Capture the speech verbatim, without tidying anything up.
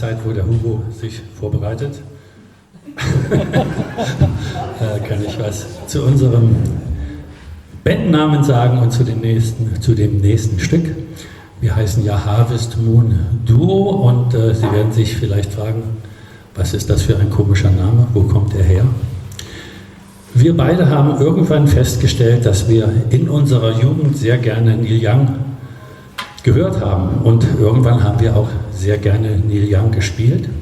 Zeit, wo der Hugo sich vorbereitet, äh, kann ich was zu unserem Bandnamen sagen und zu, den nächsten, zu dem nächsten Stück. Wir heißen ja Harvest Moon Duo und äh, Sie werden sich vielleicht fragen, was ist das für ein komischer Name, wo kommt er her? Wir beide haben irgendwann festgestellt, dass wir in unserer Jugend sehr gerne Neil Young gehört haben und irgendwann haben wir auch sehr gerne Neil Young gespielt.